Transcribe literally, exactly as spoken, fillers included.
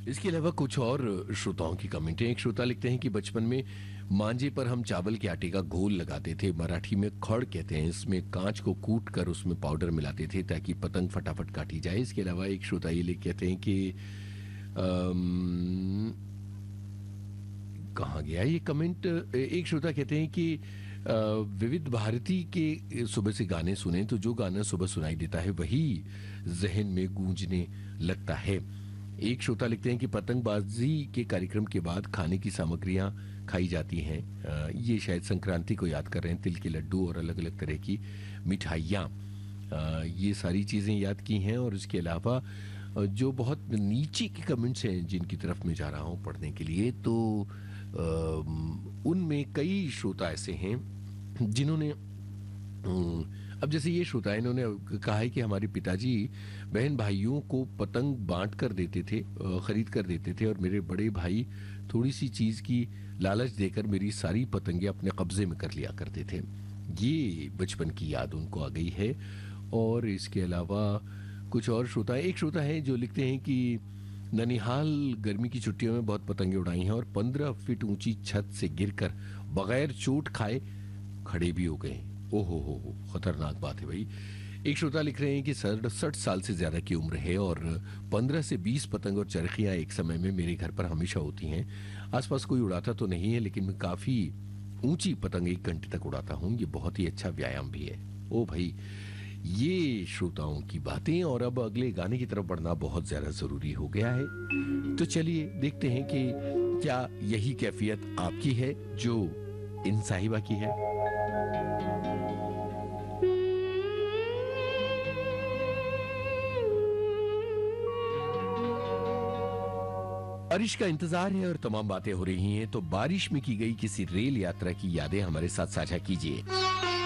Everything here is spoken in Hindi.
इसके अलावा कुछ और श्रोताओं की कमेंट है। एक श्रोता लिखते हैं कि बचपन में मांझे पर हम चावल के आटे का घोल लगाते थे, मराठी में खड़ कहते हैं। इसमें कांच को कूट कर उसमें पाउडर मिलाते थे ताकि पतंग फटाफट काटी जाए। इसके अलावा एक श्रोता ये लिख कहते हैं कि अम, कहाँ गया ये कमेंट। एक श्रोता कहते हैं कि अ, विविध भारती के सुबह से गाने सुने तो जो गाना सुबह सुनाई देता है वही जहन में गूंजने लगता है। एक श्रोता लिखते हैं कि पतंगबाजी के कार्यक्रम के बाद खाने की सामग्रियां खाई जाती हैं। अ, ये शायद संक्रांति को याद कर रहे हैं। तिल के लड्डू और अलग अलग तरह की मिठाइयाँ, अ, ये सारी चीज़ें याद की हैं। और इसके अलावा अ, जो बहुत नीचे के कमेंट्स हैं जिनकी तरफ मैं जा रहा हूँ पढ़ने के लिए, तो अम, उनमें कई श्रोता ऐसे हैं जिन्होंने अम, अब जैसे ये श्रोता है, इन्होंने कहा है कि हमारे पिताजी बहन भाइयों को पतंग बांट कर देते थे, अ, खरीद कर देते थे, और मेरे बड़े भाई थोड़ी सी चीज़ की लालच देकर मेरी सारी पतंगे अपने कब्जे में कर लिया करते थे। ये बचपन की याद उनको आ गई है। और इसके अलावा कुछ और श्रोता, एक श्रोता है जो लिखते हैं कि ननिहाल गर्मी की छुट्टियों में बहुत पतंगे उड़ाई हैं और पंद्रह फीट ऊंची छत से गिरकर बगैर चोट खाए खड़े भी हो गए। ओहो हो हो, खतरनाक बात है भाई। एक श्रोता लिख रहे हैं कि सड़सठ साल से ज्यादा की उम्र है और पंद्रह से बीस पतंग और चरखियां एक समय में मेरे घर पर हमेशा होती हैं। आसपास कोई उड़ाता तो नहीं है, लेकिन मैं काफी ऊंची पतंग एक घंटे तक उड़ाता हूँ। ये बहुत ही अच्छा व्यायाम भी है। ओ भाई, ये श्रोताओं की बातें। और अब अगले गाने की तरफ बढ़ना बहुत ज्यादा जरूरी हो गया है। तो चलिए देखते हैं कि क्या यही कैफियत आपकी है जो इन साहिबा की है। बारिश का इंतजार है और तमाम बातें हो रही हैं, तो बारिश में की गई किसी रेल यात्रा की यादें हमारे साथ साझा कीजिए।